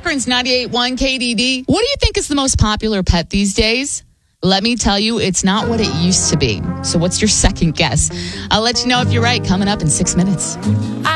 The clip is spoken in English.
Akron's 98.1 KDD. What do you think is the most popular pet these days? Let me tell you, it's not what it used to be. So what's your second guess? I'll let you know if you're right coming up in 6 minutes.